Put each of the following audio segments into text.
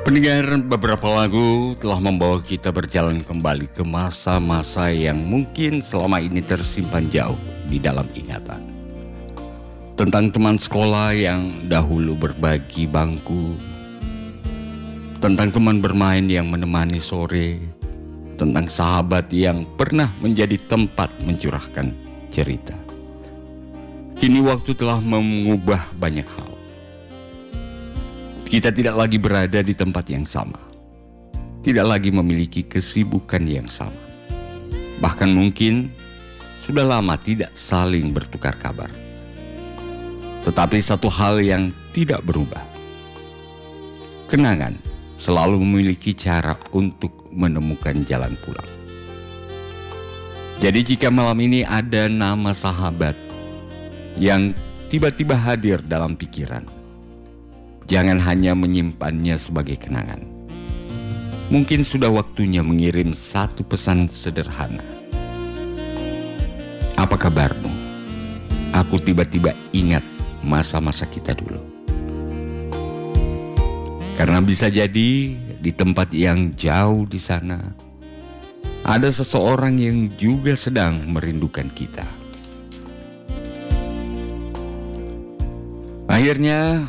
Pendengar, beberapa lagu telah membawa kita berjalan kembali ke masa-masa yang mungkin selama ini tersimpan jauh di dalam ingatan. Tentang teman sekolah yang dahulu berbagi bangku, tentang teman bermain yang menemani sore, tentang sahabat yang pernah menjadi tempat mencurahkan cerita. Kini waktu telah mengubah banyak hal. Kita tidak lagi berada di tempat yang sama, tidak lagi memiliki kesibukan yang sama. Bahkan mungkin sudah lama tidak saling bertukar kabar. Tetapi satu hal yang tidak berubah, kenangan selalu memiliki cara untuk menemukan jalan pulang. Jadi jika malam ini ada nama sahabat yang tiba-tiba hadir dalam pikiran, jangan hanya menyimpannya sebagai kenangan. Mungkin sudah waktunya mengirim satu pesan sederhana. Apa kabarmu? Aku tiba-tiba ingat masa-masa kita dulu. Karena bisa jadi di tempat yang jauh di sana, ada seseorang yang juga sedang merindukan kita. Akhirnya,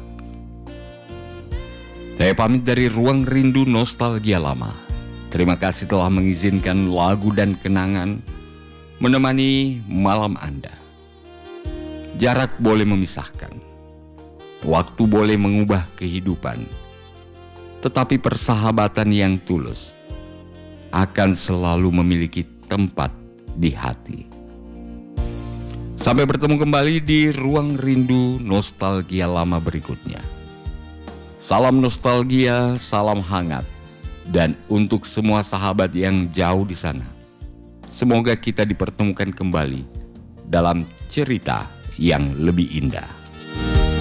saya pamit dari Ruang Rindu Nostalgia Lama. Terima kasih telah mengizinkan lagu dan kenangan menemani malam Anda. Jarak boleh memisahkan, waktu boleh mengubah kehidupan, tetapi persahabatan yang tulus akan selalu memiliki tempat di hati. Sampai bertemu kembali di Ruang Rindu Nostalgia Lama berikutnya. Salam nostalgia, salam hangat. Dan untuk semua sahabat yang jauh di sana, semoga kita dipertemukan kembali dalam cerita yang lebih indah.